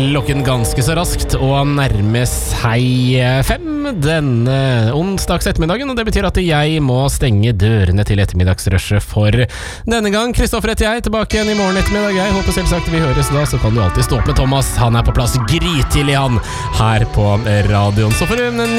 klokken ganske så raskt og nærme seg 5 denne onsdags ettermiddagen, og det betyr at jeg må stenge dørene til ettermiddagsrushet for denne gang. Kristoffer heter jeg, tilbake igjen i morgen ettermiddag. Jeg håper selvsagt vi høres da, så kan du alltid stå opp med Thomas. Han er på plass grytidlig han her på radioen. Så får du en